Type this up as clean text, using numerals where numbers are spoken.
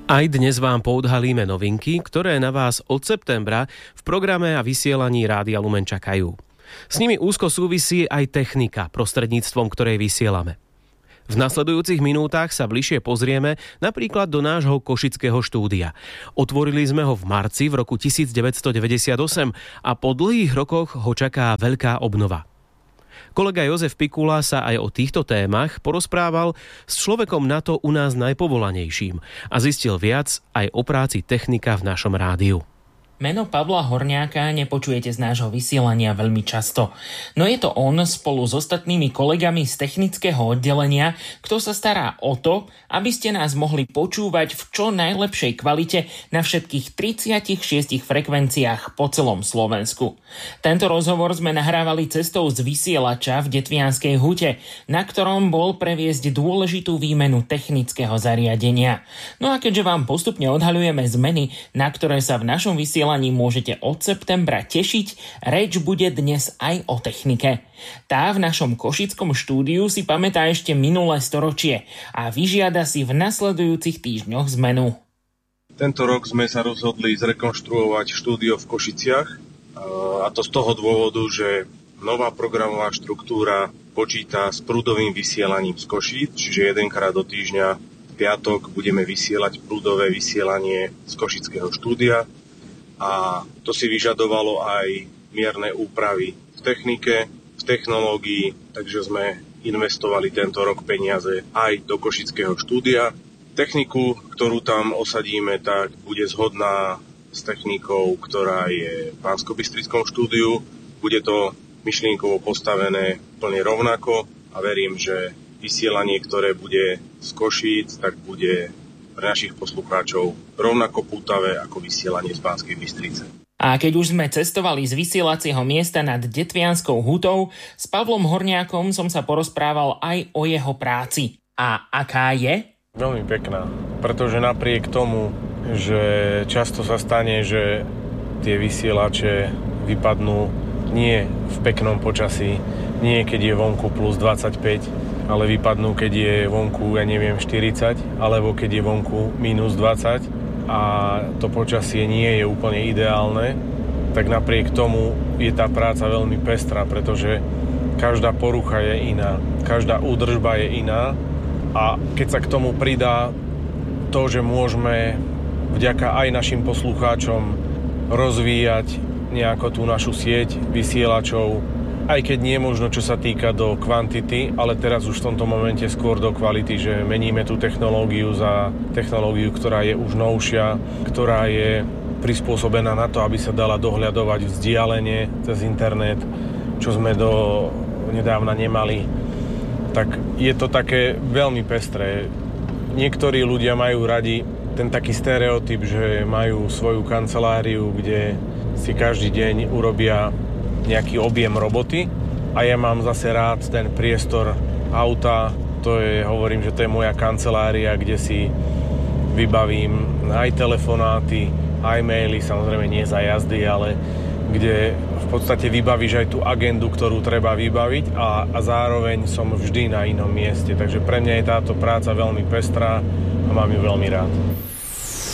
Aj dnes vám poodhalíme novinky, ktoré na vás od septembra v programe a vysielaní Rádia Lumen čakajú. S nimi úzko súvisí aj technika, prostredníctvom ktorej vysielame. V nasledujúcich minútach sa bližšie pozrieme napríklad do nášho košického štúdia. Otvorili sme ho v marci v roku 1998 a po dlhých rokoch ho čaká veľká obnova. Kolega Jozef Pikula sa aj o týchto témach porozprával s človekom na to u nás najpovolanejším a zistil viac aj o práci technika v našom rádiu. Meno Pavla Horňáka nepočujete z nášho vysielania veľmi často. No je to on spolu s ostatnými kolegami z technického oddelenia, kto sa stará o to, aby ste nás mohli počúvať v čo najlepšej kvalite na všetkých 36 frekvenciách po celom Slovensku. Tento rozhovor sme nahrávali cestou z vysielača v Detvianskej hute, na ktorom bol previesť dôležitú výmenu technického zariadenia. No a keďže vám postupne odhaľujeme zmeny, na ktoré sa v našom vysielaní môžete od septembra tešiť, reč bude dnes aj o technike. Tá v našom košickom štúdiu si pamätá ešte minulé storočie a vyžiada si v nasledujúcich týždňoch zmenu. Tento rok sme sa rozhodli zrekonštruovať štúdio v Košiciach, a to z toho dôvodu, že nová programová štruktúra počíta s prúdovým vysielaním z Košíc, čiže jedenkrát do týždňa v piatok budeme vysielať prúdové vysielanie z košického štúdia. A to si vyžadovalo aj mierne úpravy v technike, v technológii, takže sme investovali tento rok peniaze aj do košického štúdia. Techniku, ktorú tam osadíme, tak bude zhodná s technikou, ktorá je v Banskobystrickom štúdiu. Bude to myšlienkovo postavené plne rovnako a verím, že vysielanie, ktoré bude z Košíc, tak bude pre našich poslucháčov rovnako pútavé ako vysielanie z Banskej Bystrice. A keď už sme cestovali z vysielacieho miesta nad Detvianskou hutou, s Pavlom Horňákom som sa porozprával aj o jeho práci. A aká je? Veľmi pekná, pretože napriek tomu, že často sa stane, že tie vysielače vypadnú nie v peknom počasí, nie keď je vonku plus 25, ale vypadnú, keď je vonku, 40, alebo keď je vonku minus 20 a to počasie nie je úplne ideálne, tak napriek tomu je tá práca veľmi pestrá, pretože každá porucha je iná, každá údržba je iná a keď sa k tomu pridá to, že môžeme vďaka aj našim poslucháčom rozvíjať nejako tú našu sieť vysielačov, aj keď nie možno, čo sa týka do kvantity, ale teraz už v tomto momente skôr do kvality, že meníme tú technológiu za technológiu, ktorá je už novšia, ktorá je prispôsobená na to, aby sa dala dohľadovať vzdialene cez internet, čo sme do nedávna nemali. Tak je to také veľmi pestré. Niektorí ľudia majú radi ten taký stereotyp, že majú svoju kanceláriu, kde si každý deň urobia nejaký objem roboty a ja mám zase rád ten priestor auta, hovorím, že to je moja kancelária, kde si vybavím aj telefonáty, aj maily, samozrejme nie za jazdy, ale kde v podstate vybavíš aj tú agendu, ktorú treba vybaviť a zároveň som vždy na inom mieste, takže pre mňa je táto práca veľmi pestrá a mám ju veľmi rád.